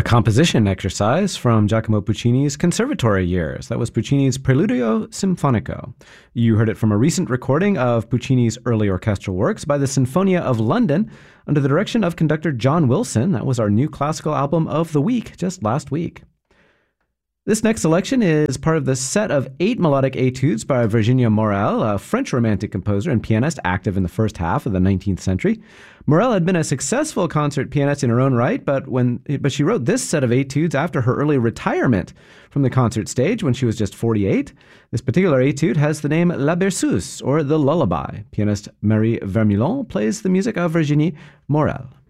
A composition exercise from Giacomo Puccini's conservatory years. That was Puccini's Preludio Sinfonico. You heard it from a recent recording of Puccini's early orchestral works by the Sinfonia of London under the direction of conductor John Wilson. That was our new classical album of the week, just last week. This next selection is part of the set of 8 melodic etudes by Virginia Morel, a French romantic composer and pianist active in the first half of the 19th century. Morel had been a successful concert pianist in her own right, but she wrote this set of etudes after her early retirement from the concert stage when she was just 48. This particular etude has the name La Berceuse, or the Lullaby. Pianist Marie Vermeulen plays the music of Virginie Morel.